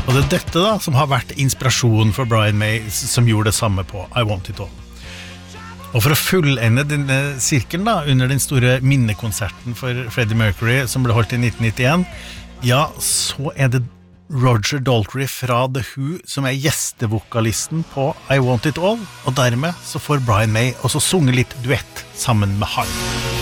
Og det dette da, som har vært inspirasjonen for Brian May, som gjorde det samme på I Want It All. Og for å fullende denne sirkelen da, under den store minnekonserten for Freddie Mercury, som ble holdt i 1991, ja, så det Roger Daltrey fra The Who, som gjestevokalisten på I Want It All, og dermed så får Brian May også sunge litt duett sammen med han.